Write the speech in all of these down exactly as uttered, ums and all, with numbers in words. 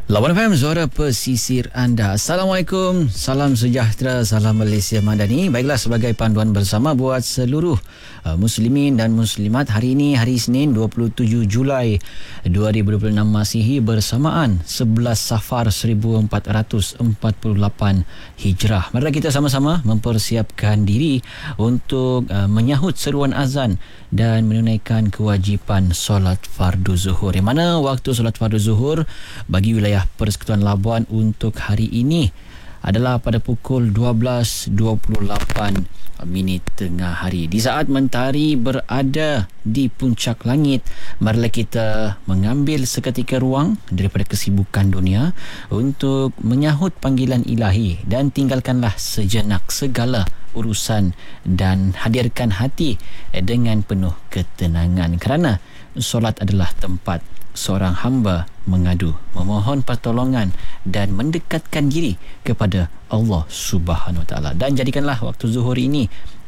Lawan F M, suara pesisir anda. Assalamualaikum, salam sejahtera, salam Malaysia Madani. Baiklah, sebagai panduan bersama buat seluruh uh, muslimin dan muslimat, hari ini hari Isnin dua puluh tujuh Julai dua ribu dua puluh enam Masihi bersamaan sebelas Safar seribu empat ratus empat puluh lapan Hijrah. Mari kita sama-sama mempersiapkan diri untuk uh, menyahut seruan azan dan menunaikan kewajipan solat fardu zuhur. Yang mana waktu solat fardu zuhur bagi wilayah Persekutuan Labuan untuk hari ini adalah pada pukul dua belas dua puluh lapan minit tengah hari. Di saat mentari berada di puncak langit, marilah kita mengambil seketika ruang daripada kesibukan dunia untuk menyahut panggilan ilahi dan tinggalkanlah sejenak segala urusan dan hadirkan hati dengan penuh ketenangan, kerana solat adalah tempat seorang hamba mengadu, memohon pertolongan dan mendekatkan diri kepada Allah Subhanahu Wa Taala. Dan jadikanlah waktu zuhur ini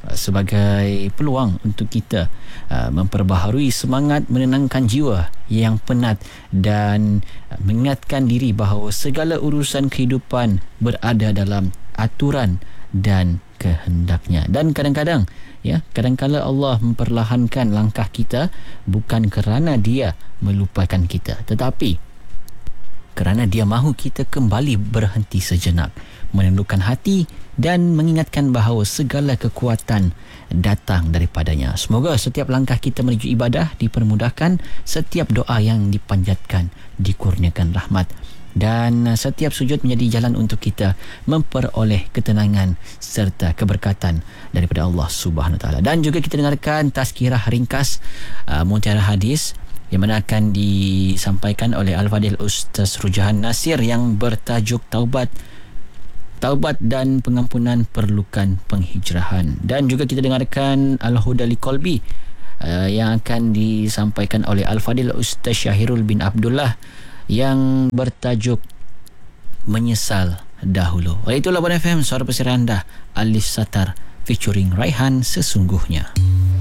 sebagai peluang untuk kita uh, memperbaharui semangat, menenangkan jiwa yang penat dan mengingatkan diri bahawa segala urusan kehidupan berada dalam aturan dan kehendaknya. Dan kadang-kadang ya, kadang-kadang Allah memperlahankan langkah kita bukan kerana Dia melupakan kita, tetapi kerana Dia mahu kita kembali berhenti sejenak, menundukkan hati dan mengingatkan bahawa segala kekuatan datang daripadanya. Semoga setiap langkah kita menuju ibadah dipermudahkan, setiap doa yang dipanjatkan dikurniakan rahmat, dan setiap sujud menjadi jalan untuk kita memperoleh ketenangan serta keberkatan daripada Allah Subhanahu Wa Taala. Dan juga kita dengarkan tazkirah ringkas uh, Mutiara Hadis yang mana akan disampaikan oleh Al-Fadil Ustaz Rujahan Nasir yang bertajuk Taubat Taubat dan Pengampunan Perlukan Penghijrahan. Dan juga kita dengarkan Al-Huda Liqalbi uh, yang akan disampaikan oleh Al-Fadil Ustaz Syahirul bin Abdullah yang bertajuk Menyesal Dahulu. Oleh itulah Lawan F M, suara pesisir anda, Alif Satar featuring Raihan Sesungguhnya.